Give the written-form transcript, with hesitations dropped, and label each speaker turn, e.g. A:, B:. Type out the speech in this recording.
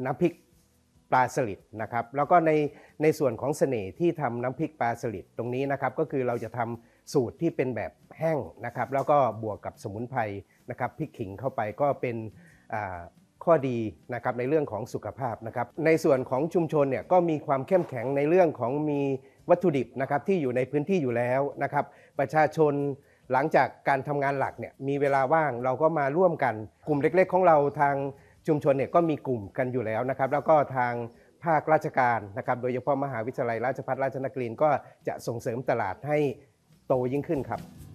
A: น้ำพริกปลาสลิดนะครับแล้วก็ในส่วนของเสน่ห์ที่ทำน้ำพริกปลาสลิดตรงนี้นะครับก็คือเราจะทำสูตรที่เป็นแบบแห้งนะครับแล้วก็บวกกับสมุนไพรนะครับพริกขิงเข้าไปก็เป็นข้อดีนะครับในเรื่องของสุขภาพนะครับในส่วนของชุมชนเนี่ยก็มีความเข้มแข็งในเรื่องของมีวัตถุดิบนะครับที่อยู่ในพื้นที่อยู่แล้วนะครับประชาชนหลังจากการทำงานหลักเนี่ยมีเวลาว่างเราก็มาร่วมกันกลุ่มเล็กๆของเราทางชุมชนเนี่ยก็มีกลุ่มกันอยู่แล้วนะครับแล้วก็ทางภาคราชการนะครับโดยเฉพาะมหาวิทยาลัยราชภัฏราชนครินทร์ก็จะส่งเสริมตลาดให้โตยิ่งขึ้นครับ